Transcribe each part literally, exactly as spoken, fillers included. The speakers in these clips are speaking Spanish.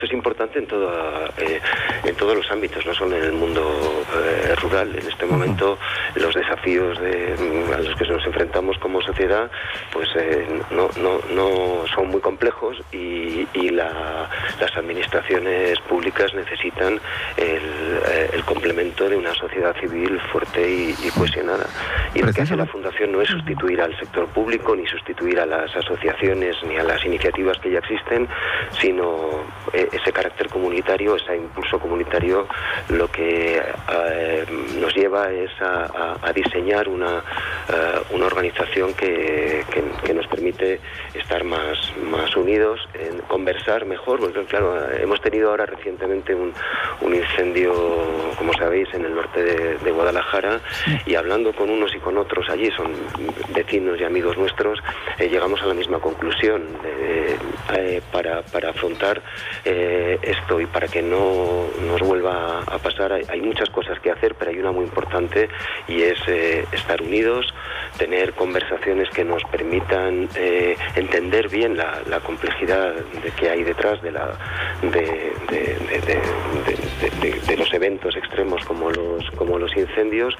Es importante en, toda, eh, en todos los ámbitos, no solo en el mundo eh, rural. En este momento los desafíos de, a los que nos enfrentamos como sociedad pues eh, no, no, no son muy complejos y, y la, las administraciones públicas necesitan el, eh, el complemento de una sociedad civil fuerte y, y cohesionada. Y lo que hace la Fundación no es sustituir al sector público, ni sustituir a las asociaciones, ni a las iniciativas que ya existen, sino eh, ese carácter comunitario, ese impulso comunitario, lo que eh, nos lleva es a, a, a diseñar una, uh, una organización que, que, que nos permite estar más, más unidos, en conversar mejor, porque claro, hemos tenido ahora recientemente un, un incendio, como sabéis, en el norte de, de Guadalajara, y hablando con unos y con otros allí, son vecinos y amigos nuestros, eh, llegamos a la misma conclusión. Eh, eh, para, para afrontar eh, esto y para que no nos vuelva a pasar, hay, hay muchas cosas que hacer, pero hay una muy importante y es eh, estar unidos, tener conversaciones que nos permitan eh, entender bien la, la complejidad de que hay detrás de, la, de, de, de, de, de, de, de los eventos extremos como los, como los incendios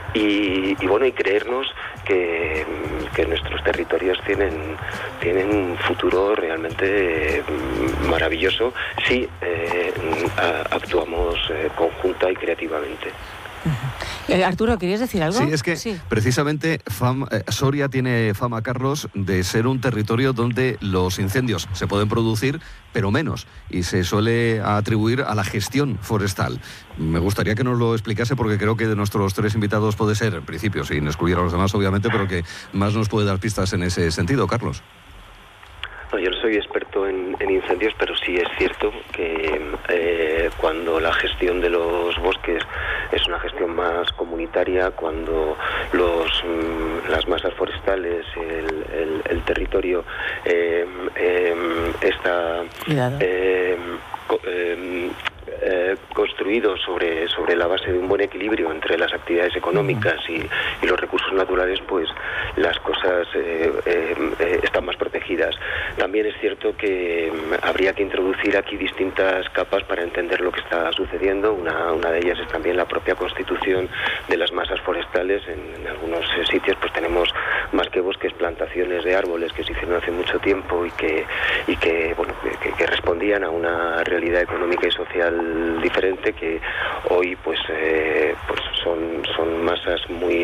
y, y bueno, y creernos que, que nuestros territorios tienen, tienen un futuro realmente eh, maravilloso si eh, actuamos eh, conjunta y creativamente. Uh-huh. Arturo, ¿querías decir algo? Sí, es que sí. precisamente fama, eh, Soria tiene fama, Carlos, de ser un territorio donde los incendios se pueden producir, pero menos, y se suele atribuir a la gestión forestal. Me gustaría que nos lo explicase porque creo que de nuestros tres invitados puede ser, en principio, sin excluir a los demás, obviamente, pero que más nos puede dar pistas en ese sentido, Carlos. No, yo no soy experto en, en incendios, pero sí es cierto que eh, cuando la gestión de los bosques es una gestión más comunitaria, cuando los, mm, las masas forestales, el, el, el territorio eh, eh, está eh, co, eh, Eh, construido sobre, sobre la base de un buen equilibrio entre las actividades económicas y, y los recursos naturales, pues las cosas eh, eh, eh, están más protegidas. También es cierto que eh, habría que introducir aquí distintas capas para entender lo que está sucediendo. Una, una de ellas es también la propia constitución de las masas forestales. En, en algunos eh, sitios pues tenemos más que bosques, plantaciones de árboles que se hicieron hace mucho tiempo y que, y que, bueno, que, que respondían a una realidad económica y social diferente, que hoy pues eh, pues son son masas muy,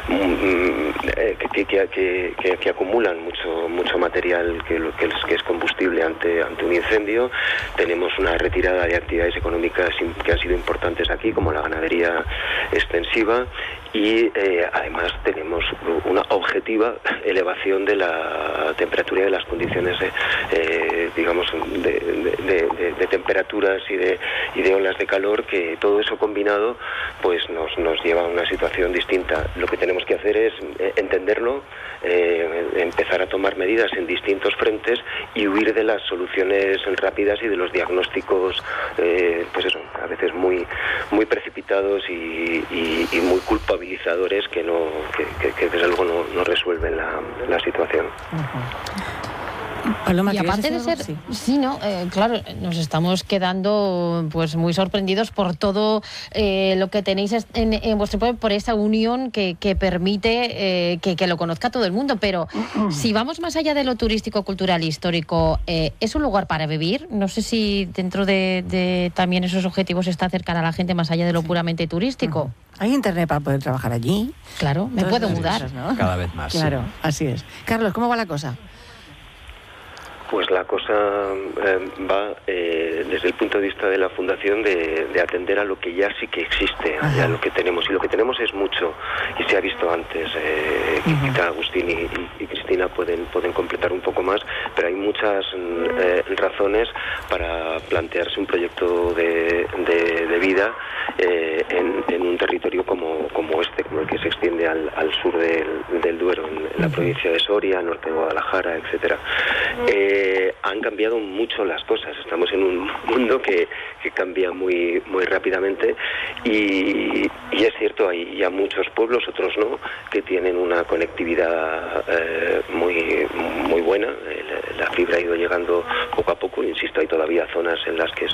muy eh, que, que, que, que, que acumulan mucho mucho material que, que, es, que es combustible ante ante un incendio. Tenemos una retirada de actividades económicas que han sido importantes aquí, como la ganadería extensiva, y eh, además tenemos una objetiva elevación de la temperatura y de las condiciones de, eh, digamos de, de, de, de temperaturas y de y de olas de calor, que todo eso combinado pues nos, nos lleva a una situación distinta. Lo que tenemos que hacer es entenderlo, eh, empezar a tomar medidas en distintos frentes y huir de las soluciones rápidas y de los diagnósticos eh, pues eso, a veces muy muy precipitados y, y, y muy culpabilizadores que no que, que, que desde luego no, no resuelven la, la situación. Uh-huh. Paloma, y aparte de ser, sí, sí ¿no? Eh, claro, nos estamos quedando pues muy sorprendidos por todo eh, lo que tenéis en, en vuestro pueblo, por esa unión que, que permite eh, que, que lo conozca todo el mundo. Pero uh-huh. si vamos más allá de lo turístico, cultural e histórico, eh, ¿es un lugar para vivir? No sé si dentro de, de también esos objetivos está acercar a la gente más allá de lo sí. puramente turístico. Uh-huh. ¿Hay internet para poder trabajar allí? Claro, me puedo mudar. Cosas, ¿no? Cada vez más. Claro, sí. así es. Carlos, ¿cómo va la cosa? Pues la cosa eh, va eh, desde el punto de vista de la Fundación de, de atender a lo que ya sí que existe, a lo que tenemos. Y lo que tenemos es mucho, y se ha visto antes. Eh, uh-huh. Quizá Agustín y, y, y Cristina pueden, pueden completar un poco más, pero hay muchas eh, razones para plantearse un proyecto de, de, de vida eh, en, en un territorio como, como este, como el que se extiende al, al sur del, del Duero, en, en la uh-huh. provincia de Soria, norte de Guadalajara, etcétera. Eh, Eh, han cambiado mucho las cosas. Estamos en un mundo que, que cambia muy muy rápidamente y, y es cierto, hay ya muchos pueblos, otros no, que tienen una conectividad eh, muy muy buena. La fibra ha ido llegando poco a poco, insisto, hay todavía zonas en las que es